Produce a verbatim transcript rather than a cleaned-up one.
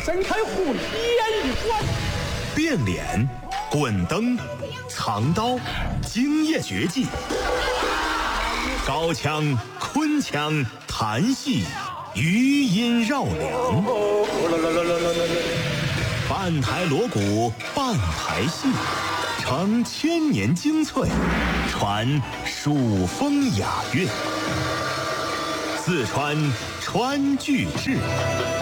伸开虎眼一观， 变脸、滚灯、藏刀、惊业绝技，高腔、昆腔、弹戏，余音绕梁，半台锣鼓半台戏，承千年精粹，传蜀风雅韵，四川川剧志。